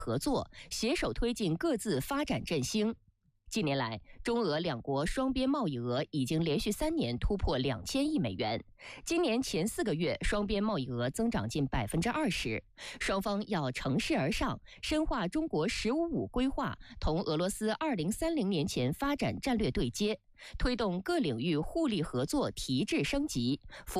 合作，携手推进各自发展振兴。近年来，中俄两国双边贸易额已经连续3年突破2000亿美元。今年前4个月，双边贸易额增长近20%。双方要乘势而上，深化中国“十五五”规划，同俄罗斯2030年前发展战略对接，推动各领域互利合作提质升级，